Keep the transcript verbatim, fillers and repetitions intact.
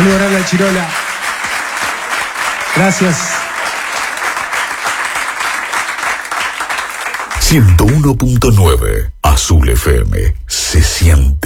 Saludos grande al Chirola. Gracias. ciento uno punto nueve Azul F M se siente.